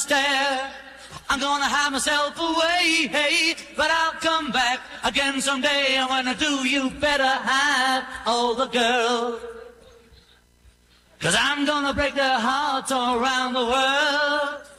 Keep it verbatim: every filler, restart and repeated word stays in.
stare. I'm gonna hide myself away, hey, but I'll come back again someday. And when I do, you better hide all the girls. Cause I'm gonna break their hearts all around the world.